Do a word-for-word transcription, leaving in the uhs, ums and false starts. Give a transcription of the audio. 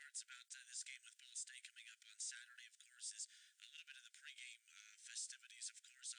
parts about uh, this game with Ball State coming up on Saturday, of course, is a little bit of the pregame uh, festivities, of course,